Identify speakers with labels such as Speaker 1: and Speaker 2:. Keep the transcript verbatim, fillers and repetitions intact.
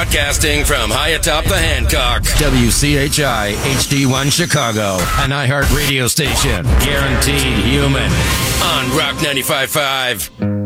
Speaker 1: Broadcasting from high atop the Hancock. W C H I H D one Chicago, an iHeart radio station. Guaranteed human. On Rock ninety-five point five.